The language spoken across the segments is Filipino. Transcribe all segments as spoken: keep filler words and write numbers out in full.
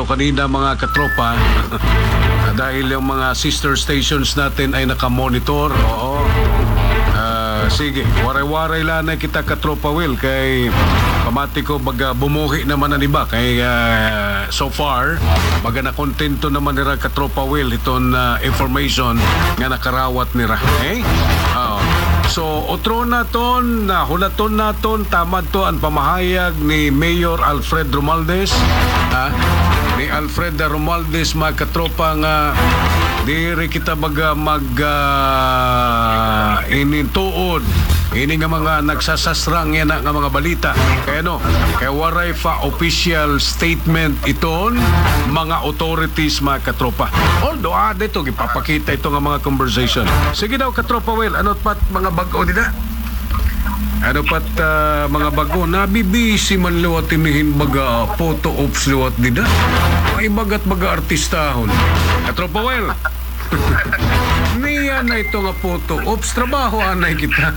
Lalo kanina mga katropa. Dahil yung mga sister stations natin ay nakamonitor. Oo. Uh, sige, waray-waray lang na kita katropa Will. Kay pamati ko baga bumuhi naman na iba. Kay uh, so far, baga na kontento naman nila katropa Will itong uh, information nga nakarawat nila. Okay? Oo. So, otro na ton, na hulaton na ton, tamad to ang pamahayag ni Mayor Alfred Romualdez. Ha? Ni Alfred Romualdez, mga katropa nga, di rin kita baga mag uh, inintuod. Ini nga mga nagsasasrang yan nga mga balita. Kaya no, kaya waray fa official statement iton mga authorities, mga katropa. Although, ah, dito, ipapakita ito nga mga conversation. Sige daw, katropa Will, ano pat mga bago nila? Ano pat uh, mga bago? Nabibisi man liwat inihin baga photo ops liwat nila. Ay bagat baga artistahon. Katropa Will. Niya na ito nga photo ops. Trabaho anay kita.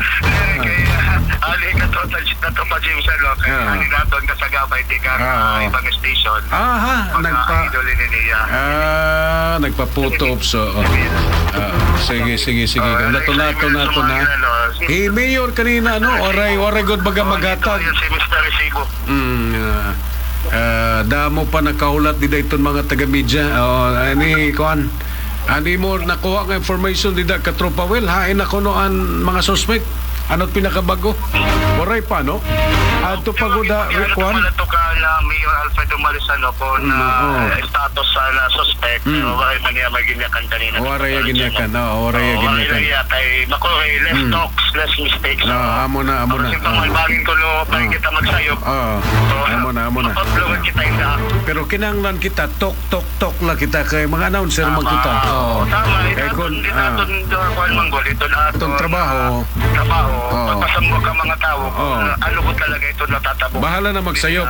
Ali ka total na to pa James ano. Ani naton ka sa gabay di ka ibang station. Aha, nagpa idol ni niya. Ah, nagpa-photo ops. Oh. Ah, sige, sige, sige. Nato nato nato na. Hey, Mayor kanina ano, oray oray god baga magatag. Si Mister Resibo. Mm. Uh, uh, damo pa nakahulat di dayton mga taga-media. Oh, ani kuan. Ani mo nakuha nga information di da katropa Will, hain ako noan mga suspect. Ano't pinakabago? Waray pa, no? Ato pagoda, Kuan? Ano to ka na Mayor Alfredo Marisano po na status sa na suspect. Waray man niya maginyakan kanina. Waray ya ginyakan, no? Waray ya ginyakan. Waray ya kay makoy, less talks, less mistakes. No, amo na, amo na. Kasi pangmalbangin ko no, pag kita magsayop. Oo, amo na, amo na. Mapaplugan kita inda. Pero kinanglan kita, tok, tok, tok lang kita kay mga announcer magkita. Oo, tama. Itong kuan manggol, itong itong trabaho. Trabaho. Pagpasambog ka mga tao, ano ko talaga ito natatabo. Bahala na magsayop.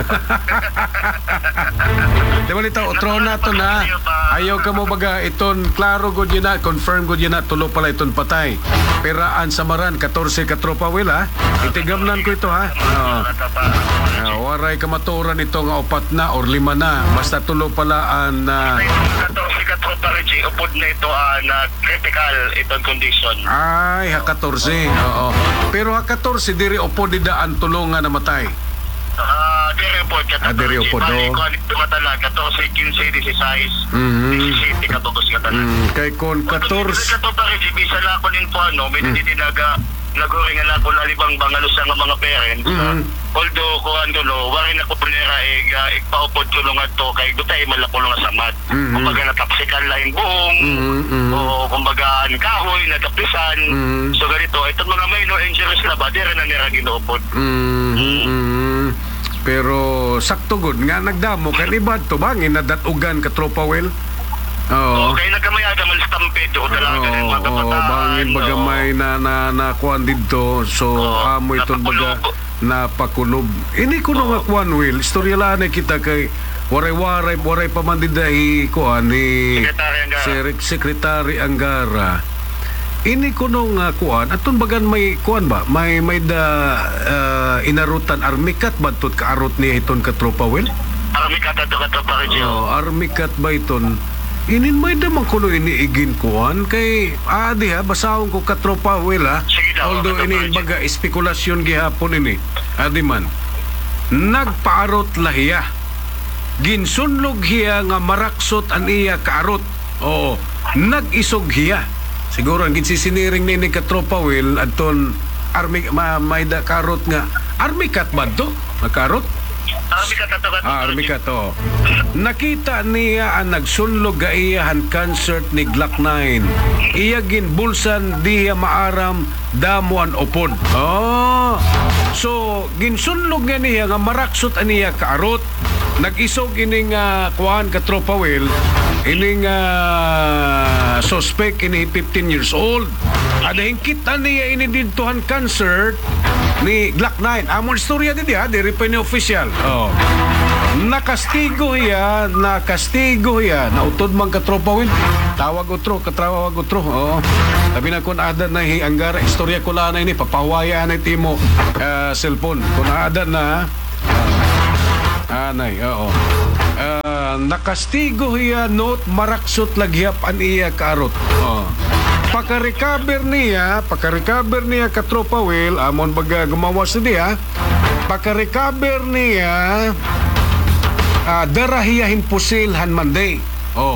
Di ba nito, utro na ito na. Ayaw ka mo baga iton, klaro good yun na, confirm good yun na, tulo pala iton patay. Peraan Samaran, fourteen katropa Will ha. Itigamnan ko ito ha. Uh, waray kamaturan ito nga upat na or lima na. Basta tulo pala ang... Uh, fourteen katropa Reggie, upod na ito na critical itong condition. Ay, ha fourteen. Oo. Pero ha fourteen, diri upod didaan tulong nga namatay. Ah, diri upod ka. Ah, diri upod do. Balik ko ito matalaga, fourteen, fifteen, sixteen, seventeen katugos ka talaga. Kay kon fourteen. Katropa Reggie, bisa na ako nin po ano, may nitinaga naguringan na ako na libang bangalos ng mga parents. Mm-hmm. Uh, although, kung ano, no, warin ako punira, uh, ikpaupod ko nung ato, kay gutay malako nung asamad. Mm-hmm. Kumbaga natapsikan lang yung buong, mm-hmm. o kumbaga ang kahoy, natapisan. Mm-hmm. So ganito, itong mga may no injuries na ba, di rin na nira ginuupod. Mm-hmm. Mm-hmm. Pero sakto good nga nagdamo, kaya iba to bangin na datugan katropa Will? Oo. Okay, nagkamayaga man stampede o talaga ng mga kabataan. Bangin baga may na na nakuan dito. So amo itong baga napakulob. Ini kuno nga kuan Will. Istorya lang na kita kay waray-waray waray pa man didahi kuan ni Secretary Angara. Ini kuno nga kuan aton bagan may kuan ba? May may da uh, inarutan armikat badtot kaarot ni iton katropa Will? Armikat ato katropa Reggie. Oh, armikat ba iton? Inin may damang kuno iniigin kuan kay adi ha basahon ko katropa Will ha. Although ini baga espekulasyon gihapon ini. Adi man. Nagpaarot lahiya. Ginsunlog hiya nga maraksot an iya kaarot. Oo. Nag-isog hiya. Siguro ang ginsisiniring ni katropa Will adton armi ma, may da karot nga. Armikat ba to? Makarot? Armikat ato ka. Ah, armikat to. Nakita niya ang nagsunlog ga iyahan concert ni Glock nine. Iya ginbulsan diya maaram damuan upod. Oh. So, ginsunlog nga niya nga maraksot aniya kaarot. Nag-isog ining uh, kuhaan katropa Will. Ining uh, suspect ini fifteen years old. Adahing kita niya ini dintuhan concert ni Glock nine. Amon istorya din ya, diri pa ni official. Oh. Nakastigo ya, nakastigo ya. Nautod man katropa Will. Tawag utro, katrawag utro. Oh. Sabi na kun ada na hi Angara, istorya ko lang na ini papawaya na timo uh, cellphone. Kun ada na uh, anay, oo. Uh, nakastigo hiya note maraksot lagyap an iya kaarot. Oh. Paka-recover niya, paka-recover niya katropa Will, amon baga gumawa sa diya, paka-recover niya, uh, darahiyahin pusil han Monday. Oh.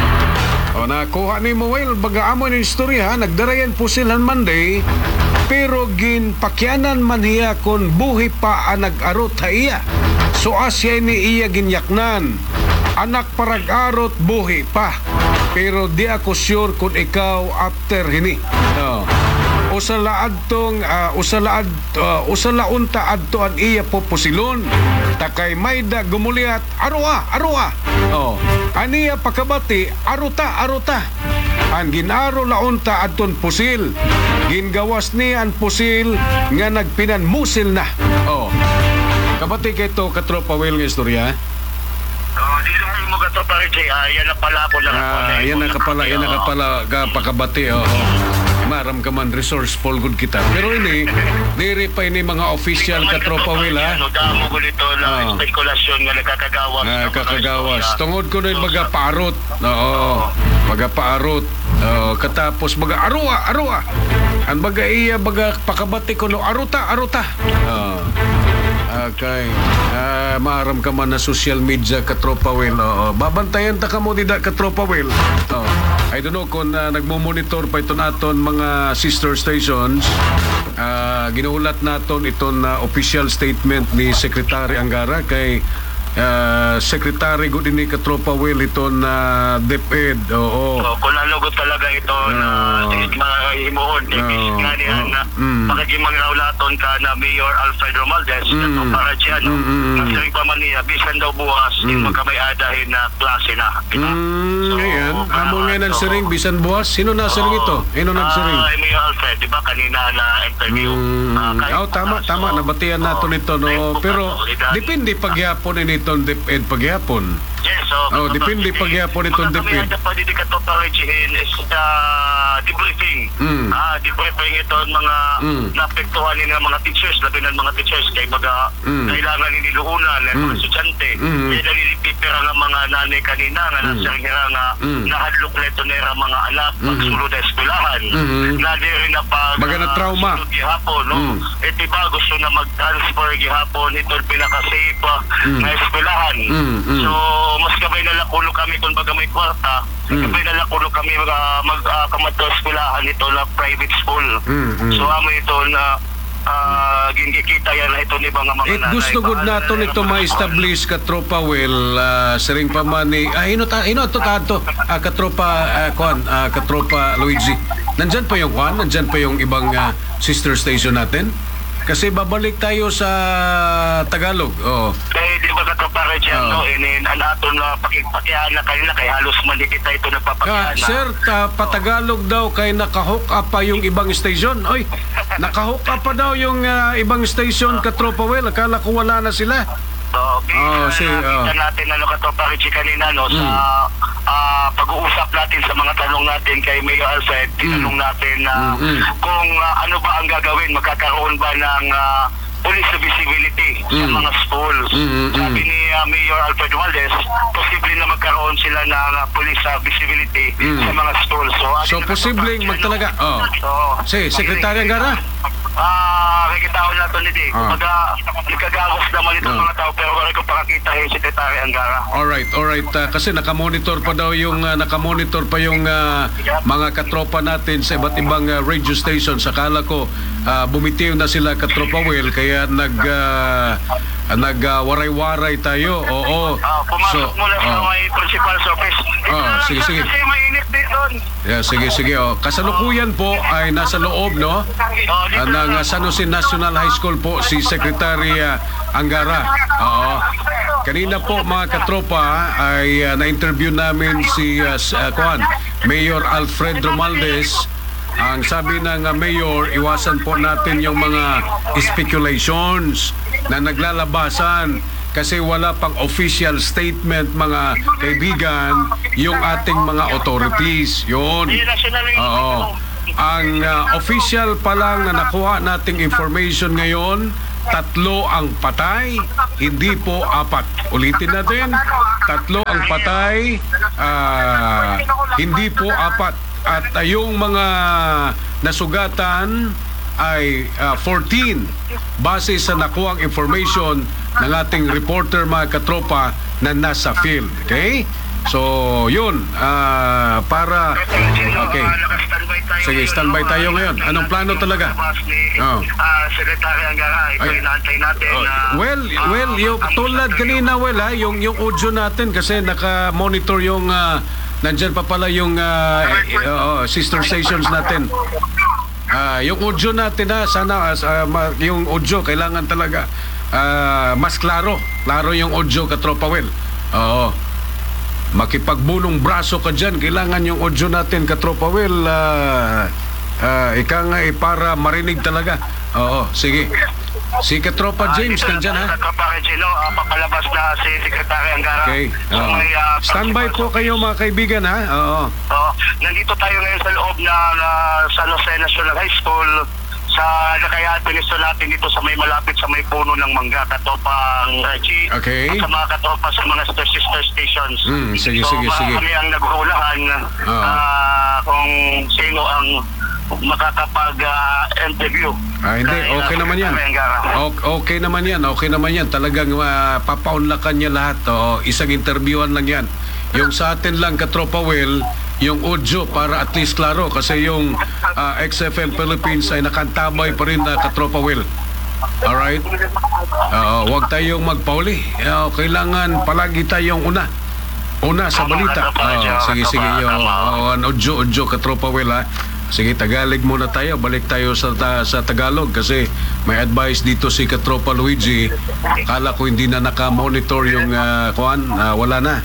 O nakuha ni mo Will, baga amon yung istorya, nagdarayan pusil han Monday, pero gin pakyanan man hiya kon buhi pa ang nag-arot ha iya. So asya ni iya ginyaknan. Anak parag-arot buhi pa. Pero di ako sure kung ikaw after hini. Oh. Usala adtong uh, usala ad uh, usala unta adto an iya popusilon. Takay mayda gumuliat arua arua. Oh. Aniya pakabati aruta aruta. Ang ginaro launta adton pusil. Gingawas niya ang pusil nga nagpinan musil na. Oh. Kabati kay to katropa Will nga istorya. Oh, di lang mo gato pa rin, ah, yan na pala ako lang. Ah, yan na kapala, yan na kapala ka pakabati. Oh. Maram ka man resourceful good kita. Pero ini, diri pa ini mga official katropa Will ha. Ano, damo ko nito na Oh. spekulasyon nga nagkakagawas. Ah, kakagawas. Tungod ko na magapaarot. Oo. Magapaarot. Oh, katapos baga arua, arua. Ang baga iya baga pakabati ko no aruta, aruta. Oh. Okay. Ah, maaram ka man na social media katropa Will. Oo. Babantayan ta ka mo dida katropa Will. Oh. I don't know kung uh, nagmo-monitor pa ito naton mga sister stations. Ah, ginuulat naton iton na uh, official statement ni Secretary Angara kay uh, Secretary gud ini katropa Will iton na uh, DepEd. Oo. So, kung nalugot talaga ito na No. mga himuhon, No. ibig nga niya No. na Mm. pagkagimang raulaton ka na Mayor Alfred Romualdez, Mm. ito para siya, no? Mm, mm, mm. Nasirig pa man niya, bisan daw bukas, Mm. mm. magkamay adahin na klase na. Kita? Mm, So, ngayon, para amo nga ano, ng siring bisan buwas. Sino na siring ito? Sino nagsiring? Ah, Mayor Alfred, di ba kanina na interview? Mm, Ah, kahit oh, tama, bukas, tama. so, Nabatian oh, nato nito, kahit no? bukas, Pero, solidarity. depende pagyapon ini itong DepEd pagyapon. Yes, so, Oh, depende pagyapon itong DepEd. Mga kami pwede ka ito parechihin is uh, debriefing. Mm. Ah, debriefing ito ang mga Mm. naapektuhan nila mga teachers, labi ng mga teachers kay baga Mm. kailangan nililuunan ng mga Mm. estudyante. Mm. Kaya nalilipipira ng mga nanay kanina nga Mm. nasa nga nga Mm. nahadlok nito nila mga anak Mm. pagsulod na eskwelahan. Mm. Na di rin na pag Baga na trauma. sulod gihapon, no? Mm. Eh diba gusto na mag-transfer gihapon ito pinaka-safe ah, Mm. na eskwelahan. Mm. Mm. So, mas kabay nalakulo kami kung baga may kwarta, Mm. kabay nalakulo kami mga mag-kamato eskwelahan ito na private school. Mm. Mm. So, amo ito na uh, gingikita yan na ito ni mga mga It gusto gud nato nito ma-establish katropa Will uh, siring pa man ni ah ino ta ino to tato ah, katropa uh, kwan ah, katropa Luigi. Nandyan pa yung kwan, nandyan pa yung ibang ah, sister station natin. Kasi babalik tayo sa Tagalog. Oh. Kaya di ba katapara dyan, Oo. no? Inin, anaton na pakipakyahan na kanila, kay halos mali kita ito Ah, nagpapakyahan na. sir, ta, patagalog daw kay nakahook up pa yung ibang station. Oy, nakahook up pa daw yung ah, ibang station katropa Will. Akala ko wala na sila. So, Oh, bisa si- nakita oh. natin ano katapara dyan kanina, no? Sa Mm. ah, pag-uusap natin sa mga tanong natin kay Mayor Alfred, tinanong natin na Mm, mm. kung ah, ano ba ang gagawin, magkakaroon ba ng ah, police visibility sa Mm. mga schools. Mm, mm, mm. Sabi ni ah, Mayor Alfred Valdez, posible na magkaroon sila ng ah, police ah, visibility Mm. sa mga schools. So, So, atin na posibleng katapara magtalaga. dyan, Oh. So, Si, Sekretary Angara. Ah, nakikitaon nato ni Di. Ah. Kumbaga, nagkagawos naman itong Ah. mga tao, pero wala ko pakakita yung Secretary Angara. Alright, alright. Uh, kasi nakamonitor pa daw yung uh, nakamonitor pa yung uh, mga katropa natin sa iba't ibang uh, radio stations. Akala ko uh, bumitiw na sila katropa Will kaya nag uh, nag uh, waray-waray tayo. Oo. Ah, pumasok muna sa oh. may principal's office. Ito Ah, na lang, sige, sir, sige. Kasi mainit dito. Yeah, sige, sige. Oh. Kasalukuyan po ay nasa loob, no? Oh, dito Uh, na ng lang. uh, San Jose National High School po si Secretary uh, Angara. Oo. Kanina po mga katropa ay uh, na-interview namin si uh, s- uh, Kuan, Mayor Alfred Romualdez. Ang sabi ng uh, Mayor, iwasan po natin yung mga speculations na naglalabasan kasi wala pang official statement mga kaibigan yung ating mga authorities. Yun. Hindi national yung- Oo. Ang uh, official pa lang na nakuha nating information ngayon tatlo ang patay, hindi po apat. Ulitin natin, tatlo ang patay, ah, hindi po apat. At ah, yung mga nasugatan ay ah, fourteen base sa nakuhang information ng ating reporter mga katropa na nasa field. Okay? So, yun. ah, para... Okay. Sige, standby tayo ngayon. Anong plano talaga? Oh. Ah, Secretary Angara, ito Ay. inaantay natin. Oh, na, well, ah, well, yung ang- tulad kanina, well, ha, yung yung audio natin kasi naka-monitor yung ah, nandyan pa pala yung ah, eh, oo, sister stations natin. Ah, yung audio natin ha, sana ah, ma- yung audio kailangan talaga ah, mas klaro. Klaro yung audio, katropa Will. Oo. Makipagbunong braso ka dyan, kailangan yung audio natin, katropa Will. ah, ah, ika nga eh, para marinig talaga. Oo, sige. Si katropa James, dito nandyan ha? Sa Tropa Regino, ah, papalabas na si Secretary Angara. Okay. So, Oo. may, ah, Standby po kayo mga kaibigan ha. Oo. Oo. Nandito tayo ngayon sa loob na, na San Jose National High School sa nakayaan pinisto natin dito sa may malapit sa may puno ng mangga, katropang Reggie. Okay. At sa mga katropa sa mga sister, sister stations. Mm, sige, so, sige, baka sige. kami ang naghuhulahan Oo. ah, kung sino ang makakapag-interview. Ah, hindi. Okay naman yan. O- Okay naman yan. Okay naman yan. Talagang uh, papaunlakan niya lahat. Oo, isang interviewan lang yan. Yung sa atin lang, katropa Will, yung audio para at least klaro. Kasi yung ah, X F M Philippines ay nakantabay pa rin na katropa Will. Alright? Oo, huwag tayong magpauli. Oo, kailangan palagi tayong una. Una sa balita. Oo, sige, sige. Yung oh, audio, audio, katropa Will ha. Sige, Tagalog muna tayo. Balik tayo sa ta- sa Tagalog kasi may advice dito si Katropa Luigi. Akala ko hindi na naka-monitor yung uh, kuan, ah, wala na.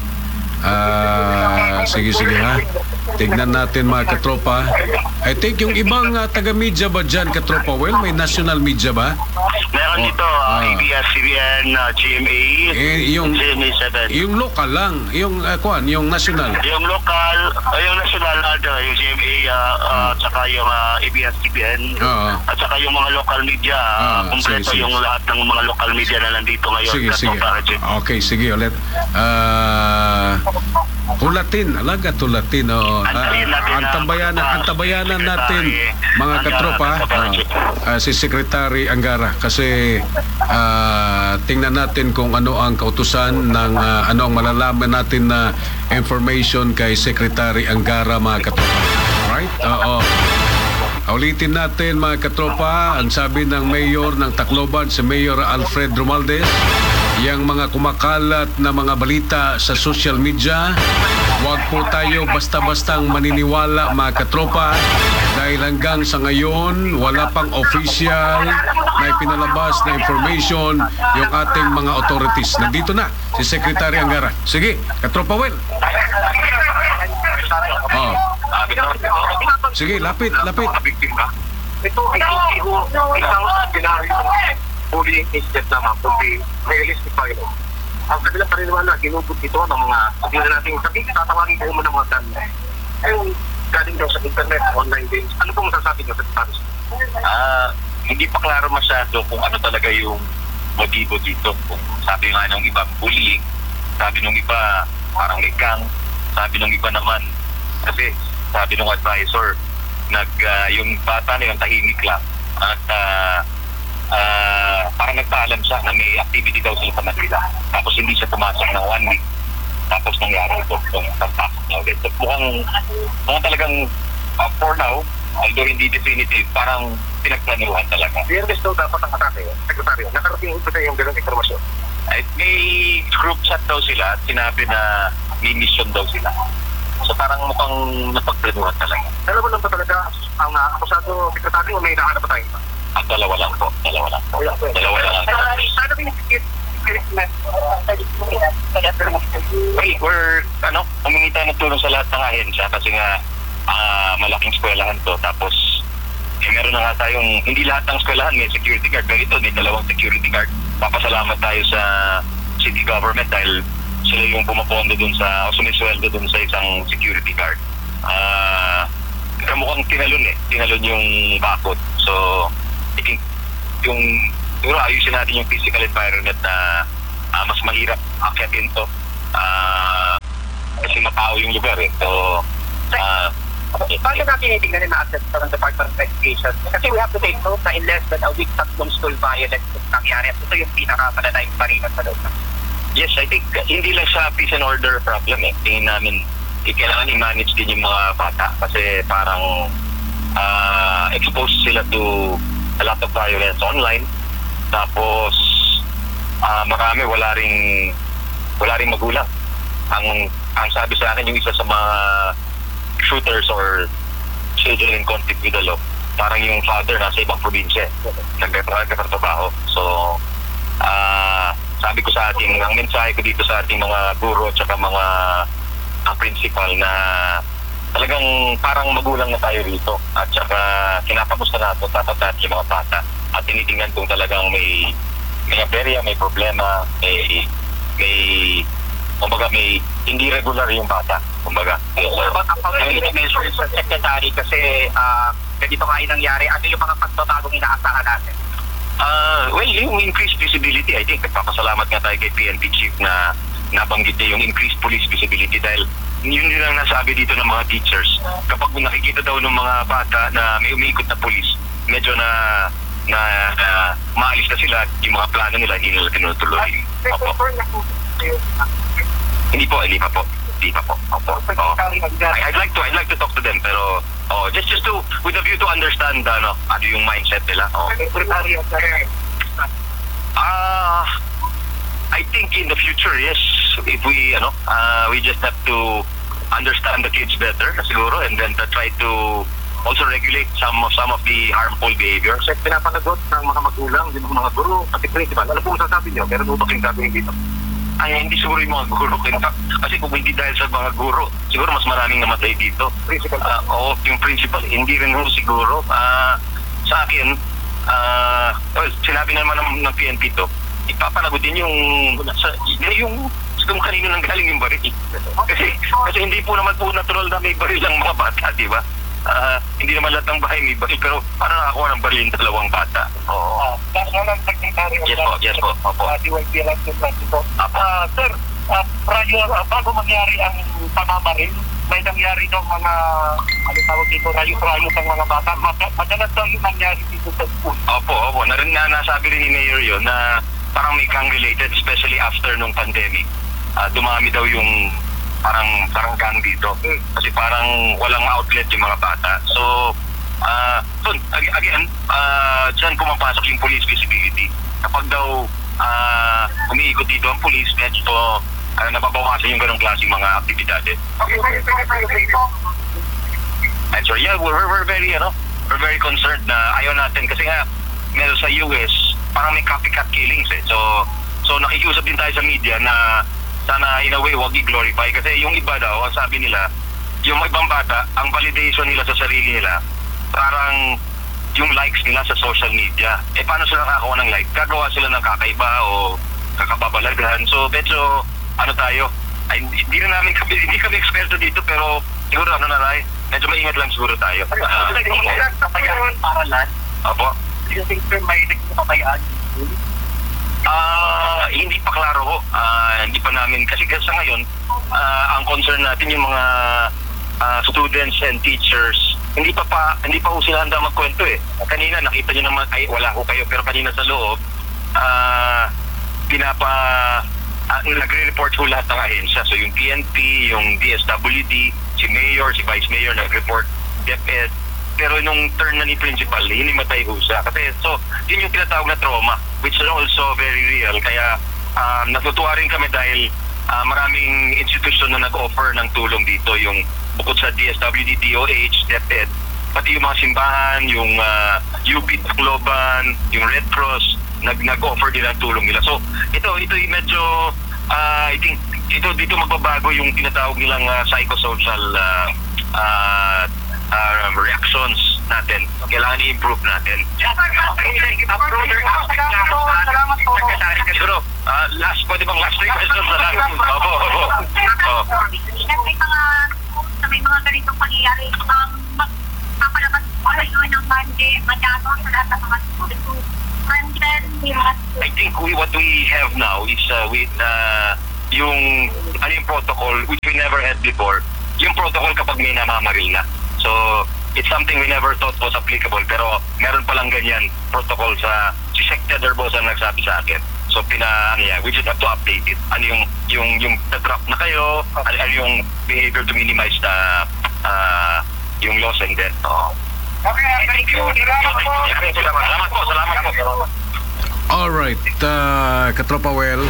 Ah, sige, sige ha. Tignan natin mga katropa. I think yung ibang uh, taga-media ba dyan, katropa? Well, may national media ba? Meron dito, uh, ah. A B S C B N, uh, G M A, Eh, yung, G M A seven. yung local lang. Yung uh, kuan, yung national. Yung local, uh, yung national, uh, yung G M A, uh, uh, tsaka yung uh, A B S C B N, Oo. at saka yung mga local media, uh, Ah, kumpleto sige, sige. yung lahat ng mga local media na nandito ngayon. Sige, That's sige. all, Parang Jim. Okay, sige ulit. Ah, hulatin, alaga tulatin. Oh. Antayin natin ang na- tabayanan, ang tabayanan natin, mga Angara, katropa, Secretary. ah, ah, si Secretary Angara. Kasi ah, tingnan natin kung ano ang kautusan ng ah, ano ang malalaman natin na information kay Secretary Angara, mga katropa. Right? Oo. Ulitin natin mga katropa, ang sabi ng Mayor ng Tacloban, si Mayor Alfred Romualdez, yung mga kumakalat na mga balita sa social media, huwag po tayo basta-bastang maniniwala mga katropa dahil hanggang sa ngayon wala pang official na ipinalabas na information yung ating mga authorities. Nandito na si Secretary Angara. Sige, katropa Will. Oh. Sige, lapit, lapit. Ito ay hindi ho isang scenario bullying incident naman, kundi realistic violence. Ang kanilang paniniwala, ginugot ito ng mga, sabihin na natin, sabihin, tatawagin ko mo ng mga gun. Ayun, galing daw sa internet, online games. Ano pong masasabi niyo sa Paris? Ah, hindi pa klaro masyado kung ano talaga yung motibo dito. Kung sabi nga ng iba, bullying. Sabi ng iba, parang may gang. Sabi ng iba naman, kasi sabi ng advisor, nag, ah, yung bata na yung tahimik lang. At ah, ah, parang nagpaalam siya na may activity daw sila sa Manila. Tapos hindi siya pumasok ng one week. Tapos nangyari ito kung pagpasok na ulit. So, mukhang, mukhang talagang uh, for now, although hindi definitive, parang pinagplanuhan talaga. Fearless daw dapat ang atake, Secretary. Nakarating ito sa yung ganang informasyon. Ay, may group chat daw sila at sinabi na may mission daw sila. So parang mukhang napagplanuhan talaga. Dalawa lang ba talaga ang uh, akusado, Secretary, o may nahanap pa tayo? At dalawa lang po. Dalawa lang po. Dalawa lang lang. Sana pinipikit Well, we're, ano, humingi tayo ng tulong sa lahat ng ahensya kasi nga ah, malaking eskwelahan to. Tapos, eh, meron na nga tayong, hindi lahat ng eskwelahan may security guard. Pero ito, may dalawang security guard. Papasalamat tayo sa city government dahil sila yung pumapondo dun sa, o sumisweldo dun sa isang security guard. Ah, uh, mukhang tinalon eh. Tinalon yung bakod. So, I think yung siguro ayusin natin yung physical environment na ah, mas mahirap akyatin to. Ah, kasi mapao yung lugar eh. So, ah, Paano natin tinitingnan yung assets ng Department of Education? Kasi we have to take note na in less than a week tatlong school violence nangyari. Ito yung pinakamalala yung parinan sa loob. yes, I think uh, hindi lang sa peace and order problem eh. Tingin namin, eh, kailangan i-manage din yung mga bata kasi parang uh, exposed sila to a lot of violence online. Tapos, uh, marami wala ring, wala ring magulang. Ang, ang sabi sa akin yung isa sa mga shooters or children in conflict with the law, parang yung father nasa ibang probinsya, nagtatrabaho. So, ah, sabi ko sa ating, ang mensahe ko dito sa ating mga guro at saka mga uh, principal na talagang parang magulang na tayo rito at saka kinapamusta natin, tatatat yung mga bata at tinitingnan kung talagang may may aberya, may problema, may may kumbaga may hindi regular yung bata. Kumbaga. What about accountability measures sa secretary? Kasi uh, ganito nga yung nangyari. Ano yung mga pagbabagong inaasahan natin? Uh, well, yung increased visibility, I think, nagpapasalamat nga tayo kay P N P Chief na nabanggit niya yung increased police visibility dahil yun din ang nasabi dito ng mga teachers. Kapag nakikita daw ng mga bata na may umiikot na police, medyo na na uh, maalis na sila, yung mga plano nila, hindi nila tinutuloy. Opo. Hindi po, hindi pa po. Hindi pa po. Opo. Oh. I, I'd like to, I'd like to talk to them, pero oh, just just to with a view to understand ano, ano yung mindset nila. Oh. Ah, I think in the future, yes, if we ano, uh, we just have to understand the kids better, siguro, and then to try to also regulate some of some of the harmful behaviors. Kasi pinapanagot ng mga magulang, din ng mga guro, pati principal. Ano po ang sasabi niyo? Pero ano ba kayong gagawin dito? Ay, hindi siguro yung mga guro. Kasi kung hindi dahil sa mga guro, siguro mas maraming namatay dito. Principal. Uh, oo, yung principal, hindi rin ho siguro. Uh, sa akin, uh, well, sinabi naman ng, ng P N P to, ipapanagutin yung, sa, yung kung kanino nang galing yung baril. Kasi, kasi hindi po naman po natural na may baril ang mga bata, di ba? Uh, hindi naman lahat ng bahay may baril, pero paano nakakuha ng baril yung dalawang bata? Oo. Yes po, yes po. Opo. Uh, sir, uh, prior, uh, bago mangyari ang pamamaril, may nangyari ng mga, ano tawag dito, rayos-rayos ng mga bata. Mag- Madalas daw yung nangyari dito sa school. Opo, opo. Narin na nasabi rin ni Mayor yun na parang may gang related, especially after nung pandemic. Uh, dumami daw yung parang parang gang dito. Kasi parang walang outlet yung mga bata. So, uh, so again, uh, dyan pumapasok yung police visibility. Kapag daw uh, umiikot dito ang police, medyo uh, nababawasan yung ganong klaseng mga aktibidades. And so, yeah, we're, we're very, ano, we're very concerned na ayaw natin. Kasi nga, meron sa U S, parang may copycat killings eh. So, so nakikiusap din tayo sa media na sana in a way wag i-glorify kasi yung iba daw, ang sabi nila, yung ibang bata, ang validation nila sa sarili nila, parang yung likes nila sa social media. Eh paano sila nakakakuha ng like? Gagawa sila ng kakaiba o kakababalaghan. So medyo, ano tayo, ay, hindi na namin kami, hindi kami eksperto dito pero siguro ano na tayo, medyo maingat lang siguro tayo. Uh, Kapayaan paralan. Opo. You think sir, may nagpapayaan? Ah, hindi pa klaro ho. Ah, hindi pa namin kasi sa ngayon, ah, ang concern natin yung mga ah, students and teachers, hindi pa pa hindi pa ho sila handa magkwento eh. Kanina nakita niyo naman ay wala ho kayo pero kanina sa loob ah pinapa ah, nagre-report ho lahat ng ahensya. So yung P N P, yung D S W D, si Mayor, si Vice Mayor nag-report, DepEd. Pero nung turn na ni Principal, hinimatay ho siya. Kasi so, yun yung tinatawag na trauma, which is also very real. Kaya um, natutuwa rin kami dahil uh, maraming institution na nag-offer ng tulong dito. Yung bukod sa D S W D, D O H, DepEd, pati yung mga simbahan, yung uh, U P Tacloban, yung Red Cross, nag- nag-offer din ng tulong nila. So, ito, ito yung medyo, uh, I think, ito dito magbabago yung tinatawag nilang uh, psychosocial uh, uh, Uh, reactions natin. Kailangan i-improve natin. Siguro, uh, last, pwede bang last three questions na lang? Opo, opo. Oh. May mga, sa may mga ganitong pangyayari, um, magpapalabas po kayo ng Monday, madano sa lahat ng mga students. And then, yeah. I think we, what we have now is uh, with uh, yung ano yung protocol which we never had before. Yung protocol kapag may namamaril na. So, it's something we never thought was applicable pero meron palang ganyan protocol sa si Sec Ted Herbosa ang nagsabi sa akin. So, pina, ano yan, we just have to update it. Ano yung, yung, yung na-drop na kayo, ano, ano yung behavior to minimize the, uh, yung loss and death. Oh. Okay, thank you. Salamat po. Salamat po, salamat po. Alright, uh, Katropa Well.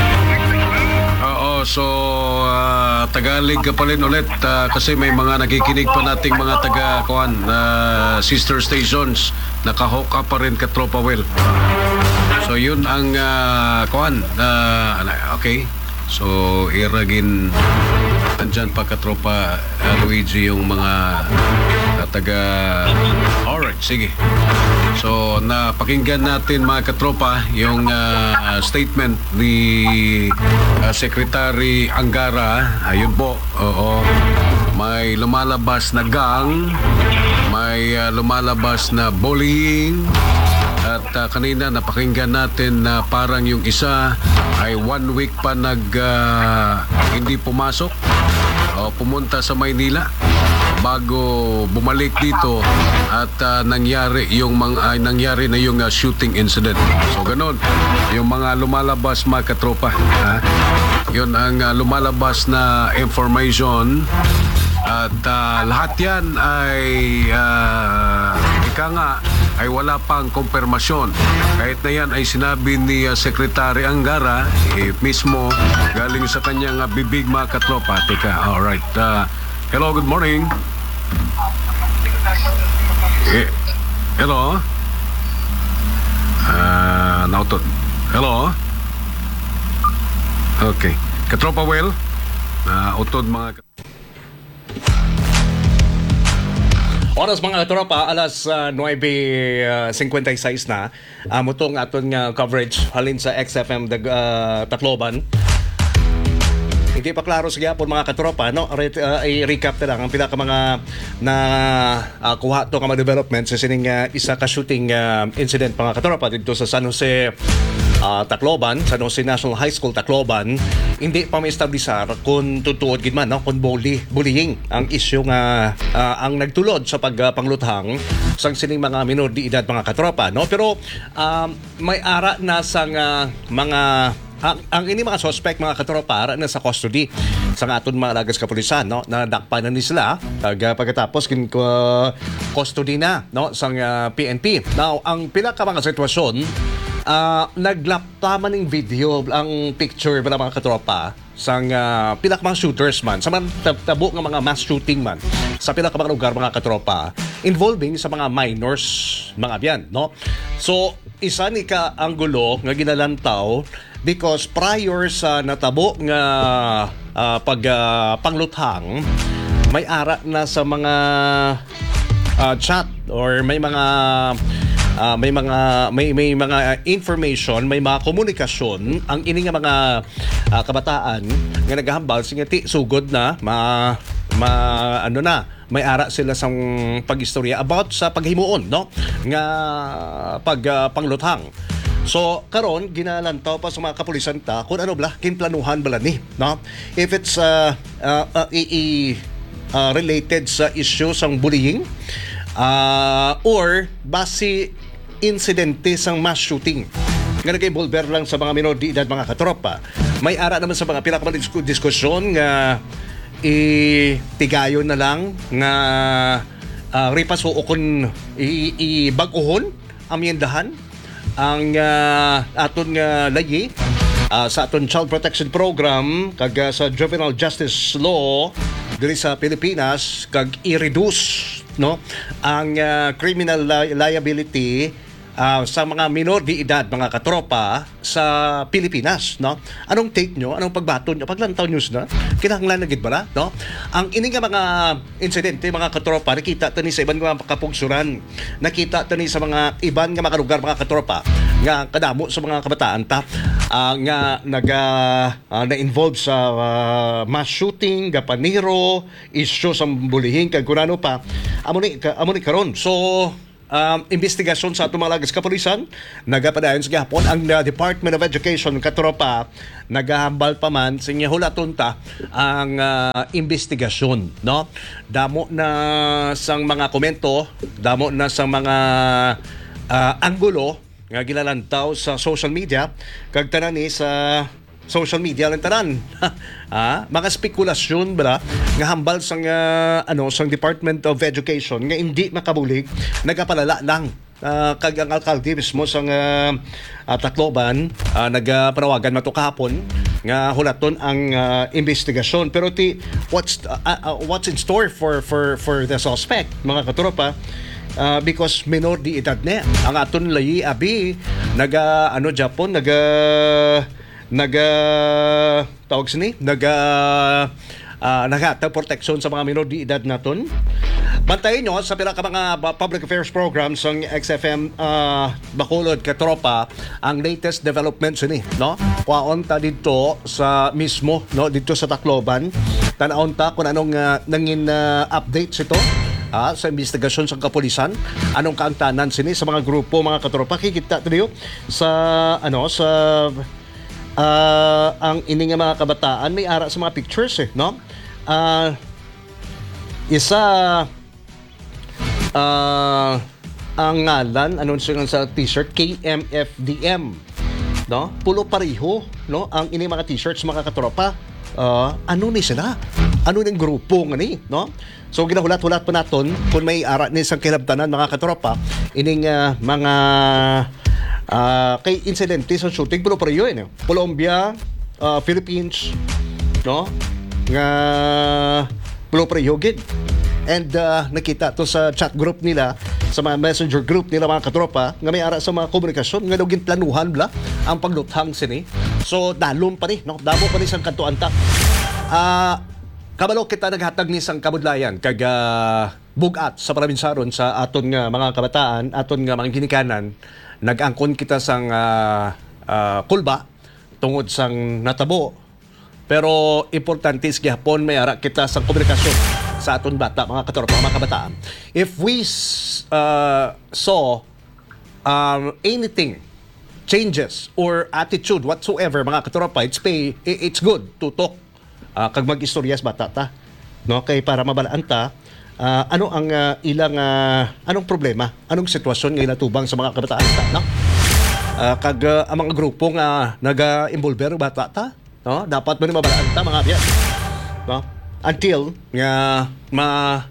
Oo, so uh, Tagalog ka pa rin ulit uh, kasi may mga nakikinig pa nating mga taga kuan uh, sister stations, naka-hook up pa rin Katropa Well. So yun ang uh, kuan uh, okay. So iragin andyan pa Katropa uh, Luigi yung mga uh, taga. Alright, sige. So napakinggan natin mga katropa yung uh, statement ni uh, Secretary Angara. Ayun po, oo. May lumalabas na gang, may uh, lumalabas na bullying. At uh, kanina napakinggan natin na parang yung isa ay one week pa nag uh, hindi pumasok o pumunta sa Maynila bago bumalik dito at uh, nangyari yung mga ay, nangyari na yung uh, shooting incident. So ganun yung mga lumalabas mga katropa, ha? Yun ang uh, lumalabas na information at uh, lahat yan ay uh, ika nga ay wala pang kumpirmasyon. Kahit na yan ay sinabi ni uh, Secretary Angara eh, mismo galing sa kanyang uh, bibig mga katropa. Teka, alright. Uh, hello, good morning. Eh, hello? Uh, nautod. Hello? Okay. Katropa Well, uh, utod mga katropa. Oras mga katropa, alas uh, nine fifty-six na. Amo um, itong aton nga coverage halin sa X F M dag, uh, Tacloban. Hindi pa klaro sige po mga katropa, no? Re- uh, i-recap na lang ang pinaka mga na uh, kuha to ka mga development sa sining uh, isa ka shooting uh, incident mga katropa dito sa San Jose uh, Tacloban, San Jose National High School Tacloban. Hindi pa ma-establisar kung tutuod gid man, no? Kung bully, bullying ang issue nga uh, ang nagtulod sa pagpangluthang uh, sang sining mga minor de edad mga katropa, no? Pero um, may ara na sang uh, mga Ang, ang ini mga suspect mga katropa ara na sa custody sa aton mga lagas kapulisan, no, nadakpan na ni sila pag, pagkatapos kin uh, custody na, no, sang uh, P N P. Now ang pila ka mga sitwasyon uh, naglaptaman ning video ang picture pala mga katropa sang uh, pila ka mga shooters man sa man tabo nga mga mass shooting man sa pila ka mga lugar mga katropa involving sa mga minors mga abyan, no. So isa ni ka ang gulo nga ginalantaw because prior sa natabo nga uh, pag uh, pangluthang may ara na sa mga uh, chat or may mga uh, may mga may may mga information, may mga komunikasyon ang ini nga mga uh, kabataan nga naghahambal sige ti sugod na ma, ma ano na may ara sila sa pag-istorya about sa paghimuon, no, nga pag uh, pangluthang. So karon ginalantaw pa sa mga kapulisan ta kung ano bla kinplanuhan bala ni, no, if it's uh, uh, uh, i, i, uh, related sa issue sang bullying uh, or base insidente sang mass shooting nga nag-involver lang sa mga minor de edad mga katropa. May ara naman sa mga pila ka mga diskusyon nga itigayon na lang nga uh, ripaso o kung i-baguhon amyendahan ang uh, aton nga uh, layi uh, sa aton Child Protection Program kag uh, sa Juvenile Justice Law diri sa Pilipinas kag i-reduce, no, ang uh, criminal li- liability uh, sa mga minor de edad mga katropa sa Pilipinas, no. Anong take nyo? Anong pagbaton nyo? Paglantaw news na? Kinahanglan na gid bala, no? Ang ini nga mga insidente mga katropa nakita tani sa ibang mga kapugsuran, nakita tani sa mga iban nga mga lugar mga katropa nga kadamo sa mga kabataan ta uh, nga naga uh, na-involve sa uh, mass shooting, gapaniro, issue sa bullying kag kunano pa. Amo ni amo ni karon. So um, investigasyon sa atong mga lagas kapulisan. Nagapadayon sa gihapon ang uh, Department of Education katropa nagahambal pa man sa inya hulatunta ang uh, investigasyon, no? Damo na sang mga komento, damo na sang mga uh, anggulo nga gilalantaw sa social media kag tanan ni sa social media lang tanan. ah, mga spekulasyon bala nga hambal sang uh, ano sang Department of Education nga hindi makabulig nagapalala lang. Uh, kag ang alkalde mismo sang uh, uh, Tacloban uh, nagpanawagan mato kahapon nga hulaton ang uh, investigasyon, pero ti what's uh, uh, what's in store for for for the suspect mga katropa. Uh, because minor di edad na ang aton layi abi naga ano Japon naga naga tawag sini naga uh, nagata protection sa mga minor di edad naton. Bantayin nyo sa pila ka mga public affairs programs ng X F M uh, Bacolod katropa ang latest developments ni, no? Kuwaon ta dito sa mismo, no, dito sa Tacloban. Tanawon ta kung anong uh, nangin uh, updates ito. Ah, sa investigasyon sa kapulisan, anong kaangtanan sini sa mga grupo mga katropa. Kikita tayo sa ano sa uh, ang ining mga kabataan may ara sa mga pictures eh, no? Uh, isa uh, ang ngalan anon siya sa t-shirt K M F D M, no? Pulo pareho, no? Ang ining mga t-shirts mga katropa. Uh, ano ni sila? Ano ning grupo nga ni, no? So ginahulat-hulat pa naton kung may ara ni sang kilabtanan mga katropa ining uh, mga uh, kay insidente sa shooting pulo pareho eh, no? Colombia, uh, Philippines, no? Nga pulo pareho gid. And uh, nakita to sa chat group nila, sa mga messenger group nila mga katropa nga may ara sa mga komunikasyon nga dugin planuhan bla ang pagluthang sini. So dalom pa ni, no? Damo pa ni sang kantuan ta. Ah uh, kabalo kita naghatag ni sang kabudlayan kag uh, bugat sa probinsyaron sa aton nga mga kabataan, aton nga mga ginikanan, nag-angkon kita sang uh, uh, kulba tungod sang natabo. Pero importante is gihapon may ara kita sang komunikasyon sa aton bata mga katropa, mga kabataan. If we uh, saw um, anything changes or attitude whatsoever mga katropa, it's pay it's good to talk. Uh, kag mag-istoryas bata ta, no, kay para mabalaan ta uh, ano ang uh, ilang uh, anong problema, anong sitwasyon nga natubang sa mga kabataan ta, no? Uh, kag uh, ang mga grupo nga naga-involver bata ta, no, dapat man mabalaan ta mga biyan, no, until nga ma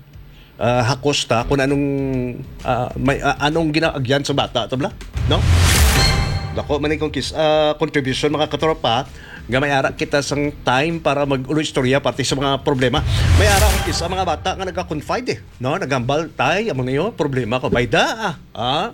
uh, hakos ta kung anong uh, may uh, anong ginaagyan sa bata ta bla, no? Dako man ikong kis uh, contribution mga katropa nga may ara kita sang time para mag-ulo istorya pati sa mga problema. May ara ang isa mga bata nga nagka-confide eh, no? Nagambal tay among niyo problema ko bayda ah.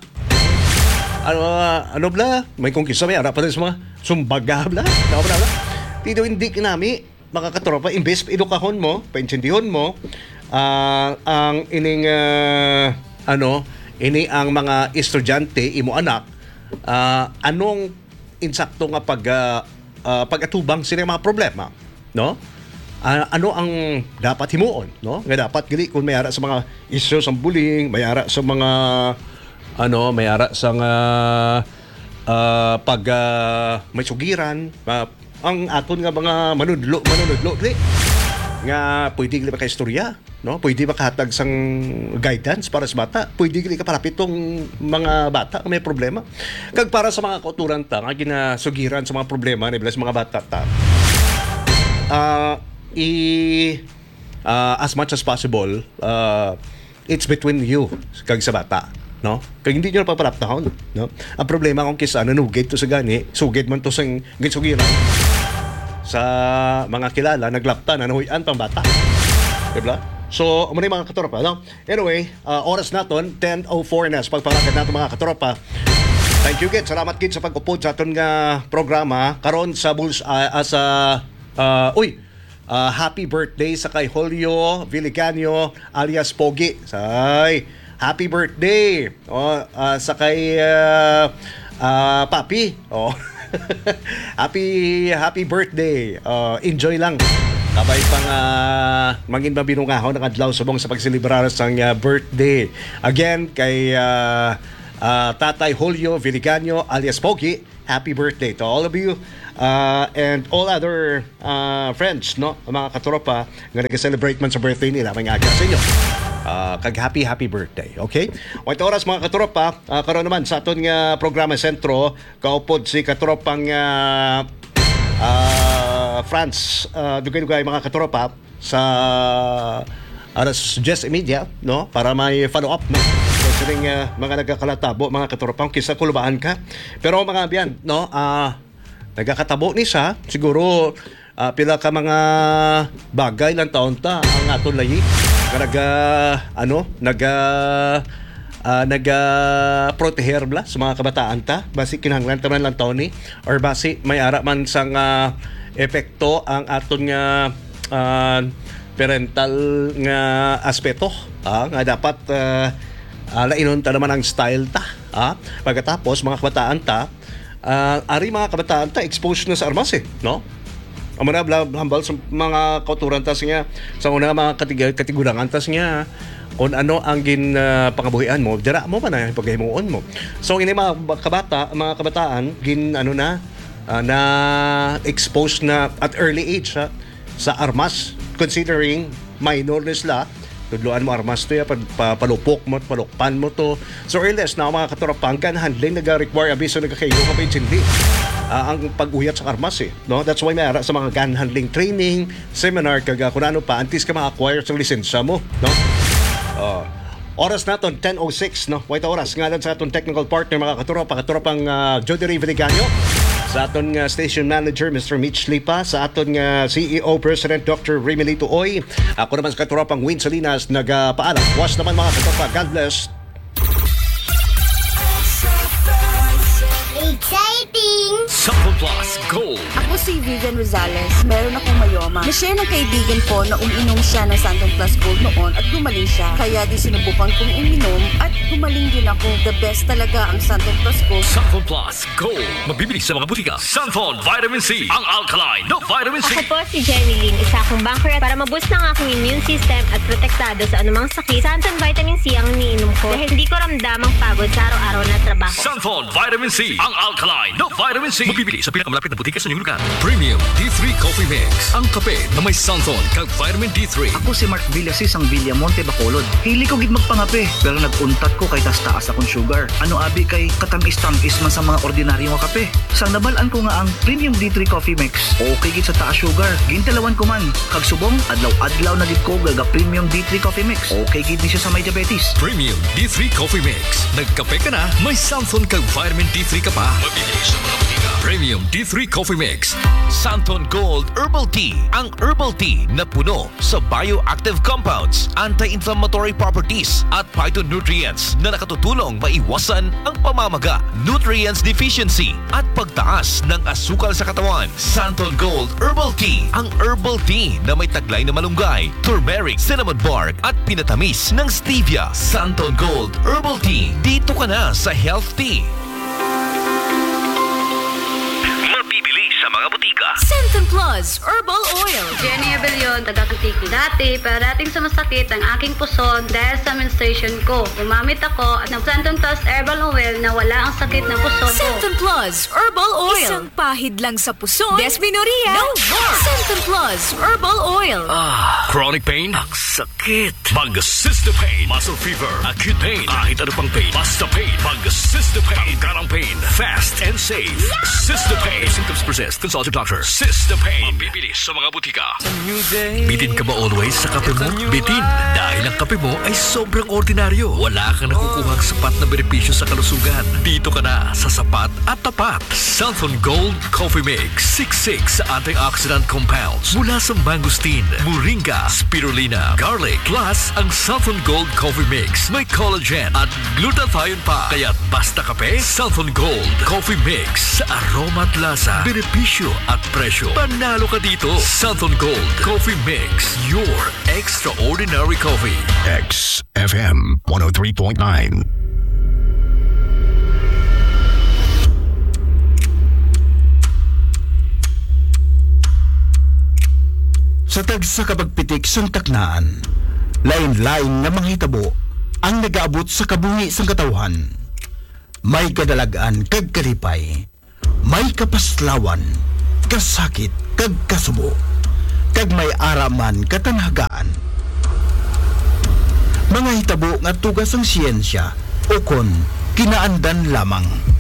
Ano ano bla? May kung kisa may ara pati sa mga sumbaga bla. Daw bla. Tido hindi kinami mga katropa imbes edukahon mo, paintindihon mo uh, ang ining uh, ano, ini ang mga estudyante imo anak uh, anong insakto nga pag uh, Uh, pag-atubang sila mga problema, no? Uh, ano ang dapat himuon, no? Nga dapat gali kung may ara sa mga issues ng bullying, may ara sa mga ano, may ara sa mga uh, pag uh, may sugiran, uh, ang aton nga mga manudlo, manudlo gali nga pwede gali ka istorya, no? Pwede makahatag sang guidance para sa bata, pwede gali ka palapit tong mga bata na may problema. Kag para sa mga kauturan ta nga ginasugiran sa mga problema ni sa mga bata ta. Uh, i uh, as much as possible, uh, it's between you kag sa bata, no? Kag hindi niyo napapalaptahon, no? Ang problema kung kisa nanugid to sa gani, sugid man to sang ginsugiran sa mga kilala, naglapta na nahuyan pang bata. Diba? So, muna mga katropa, no? Anyway, uh, oras naton, ten oh four na sa pagpangagad natin mga katropa. Thank you, Kit. Salamat, Kit, sa pag-upod sa aton nga programa. Karon sa Bulls, uh, as a, uh, uy, uh, happy birthday sa kay Julio Villicanio alias Pogi. Say, happy birthday! Oh, uh, sa kay uh, uh, Papi. Oh. happy happy birthday. Uh, enjoy lang Kabay pang uh, mangin mabinungahaw ng adlaw subong sa pagsilibrar sa uh, birthday. Again, kay uh, uh, Tatay Julio Viliganyo alias Pogi, happy birthday to all of you uh, and all other uh, friends, no? Mga katropa nga nag-celebrate man sa birthday nila. May aga sa inyo. Uh, kag happy happy birthday, okay? Wait oras mga katropa, uh, karon naman sa aton nga programa sentro, kaupod si katropang uh, uh, France, uh, dugay-dugay mga katropa sa alas Jess Media, no? Para may follow up, no? Considering uh, mga nagkakalatabo, mga katropa, kisa kulubaan ka. Pero mga biyan, no? Uh, nagkakatabo ni sa, siguro uh, pila ka mga bagay lang taon ta ang aton layi. Naga ano naga uh, naga proteher bla sa mga kabataan ta basi kinahanglan taman lang taon ni or basi may ara man sang uh, epekto ang aton nga uh, parental nga aspeto ah, nga dapat uh, uh, lainon ta naman ang style ta ah. Pagkatapos mga kabataan ta uh, ari mga kabataan ta exposed na sa armas eh, no? Ang mga hambal sa mga kauturan tas niya sa una mga katig- katigurangan tas niya kung ano ang gin uh, pangabuhian mo, dira mo pa na paghimuon mo. So ini mga kabata, mga kabataan gin ano na uh, na exposed na at early age ha, sa armas, considering minor na sila. Tudloan mo armas to ya, palupok mo, palukpan mo to. So earliest na mga katropa, gun handling nag-require abiso nagkakayo ka pa hindi. Uh, ang pag-uyat sa armas eh. No? That's why may ara sa mga gun handling training, seminar, kaga kung ano pa, antis ka ma-acquire sa lisensya mo. No? Uh, oras naton, ten oh six, no? Wait oras. Ngalan sa atong technical partner, mga katropa, katropang uh, Jody Ray Viliganyo. Sa aton nga station manager, Mister Mitch Lipa. Sa aton nga C E O, President Doctor Remelito Oy. Ako naman sa katuropang Win Salinas, nagpaalam. Was naman mga katuropa. God bless. Exciting! Sample Plus Gold. Ako si Vivian Rosales. Meron akong mayoma. Na-share ng kaibigan ko na uminom siya ng Santon Plus Gold noon at gumaling siya. Kaya di sinubukan kong uminom at gumaling din ako. The best talaga ang Santon Plus Gold. Sample Plus Gold. Mabibili sa mga butika. Santon Vitamin C. Ang alkaline no vitamin C. Ako po si Jenny Lynn, isa akong banker para maboost ng aking immune system at protektado sa anumang sakit. Santon Vitamin C ang iniinom ko dahil hindi ko ramdam ang pagod sa araw-araw na trabaho. Santon Vitamin C. Ang alkaline no vitamin C. Mabibili sa pinakamalapit na butika sa inyong lugar. Premium D three Coffee Mix. Ang kape na may Santon kag vitamin D three. Ako si Mark Villasis ang Villamonte Bacolod. Hili ko gid magpangape pero naguntat ko kay taas-taas akong sugar. Ano abi kay katamis-tamis man sa mga ordinaryo nga kape. Sang nabalaan ko nga ang Premium D three Coffee Mix. Okay gid sa taas sugar. Gintalawan ko man kag subong adlaw-adlaw na gid ko gaga Premium D three Coffee Mix. Okay gid ni siya sa may diabetes. Premium D three Coffee Mix. Nagkape ka na, may Santon kag vitamin D three ka pa. Mabibili sa mga butika. Premium D three Coffee Mix. Santon Gold Herbal Tea. Ang herbal tea na puno sa bioactive compounds, anti-inflammatory properties at phytonutrients na nakatutulong maiwasan ang pamamaga, nutrients deficiency at pagtaas ng asukal sa katawan. Santon Gold Herbal Tea. Ang herbal tea na may taglay na malunggay, turmeric, cinnamon bark at pinatamis ng stevia. Santon Gold Herbal Tea. Dito ka na sa Health Tea. Mabibili sa mga butika. Santon Plus Herbal Oil. Jenny Abelion, taga-Kutiki. Dati, para dating sumasakit ang aking puson dahil sa menstruation ko. Gumamit ako ng Santon Plus Herbal Oil na wala ang sakit ng puson ko. Santon Plus Herbal Oil. Isang pahid lang sa puson. Desmenoria. No more. Santon Plus Herbal Oil. Ah, chronic pain? Ang sakit. Mag-Cystopain. Muscle fever. Acute pain. Kahit ano pang pain. Basta pain. Mag-Cystopain. Tanggarang pain. Fast and safe. Cystopain. If symptoms persist, consult your doctor. Cystopain. Mabibili sa mga butika. Bitin ka ba always sa kape mo? Bitin. Dahil ang kape mo ay sobrang ordinaryo. Wala kang nakukuhang sapat na benepisyo sa kalusugan. Dito ka na sa sapat at tapat. Santon Gold Coffee Mix. Siksik sa antioxidant compounds mula sa mangosteen, moringa, spirulina, garlic, plus ang Santon Gold Coffee Mix. May collagen at glutathione pa. Kaya basta kape, Santon Gold Coffee Mix. Sa aroma at lasa, benepisyo at presyo. Panalo ka dito. Santon Gold Coffee Mix. Your extraordinary coffee. X F M one oh three point nine. Sa tagsa kapagpitik sang taknaan, lain-lain nga mga hitabo ang nagaabot sa kabungi sang katawhan. May kadalagaan kag kalipay, may kapaslawan, kasakit kag kasubo, kag may araman katanhagaan. Mga hitabo nga tugas ang siyensya o kon kinaandan lamang.